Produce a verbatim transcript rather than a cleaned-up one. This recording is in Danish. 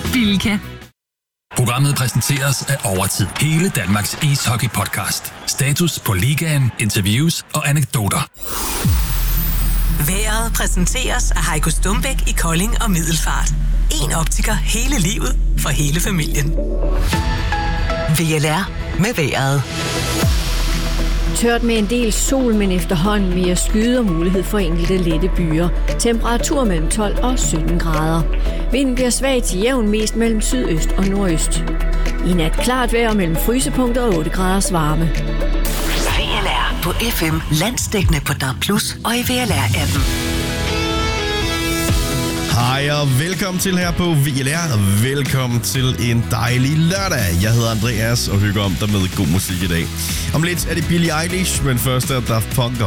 Bilka. Programmet præsenteres af Overtid. Hele Danmarks ishockey-podcast. Status på ligaen, interviews og anekdoter. Vejret præsenteres af Heiko Stumbæk i Kolding og Middelfart. En optiker hele livet for hele familien. V L R med vejret. Tørt med en del sol, men efterhånden mere skyde og mulighed for enkelte lette byer. Temperatur mellem tolv og sytten grader. Vinden bliver svag til jævn mest mellem sydøst og nordøst. I nat klart vejr mellem frysepunkt og otte graders varme. V L R på F M, landsdækkende på D A B plus og i V L R-appen. Hej og velkommen til her på V L R, og velkommen til en dejlig lørdag. Jeg hedder Andreas og hygger om dig med god musik i dag. Om lidt er det Billie Eilish, men først er Daft Punk og